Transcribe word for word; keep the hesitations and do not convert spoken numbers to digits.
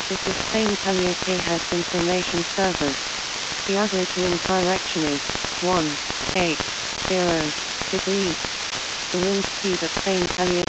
This is Plain K has information servers. The average wind direction is one eight zero degrees. The wind speed at Plain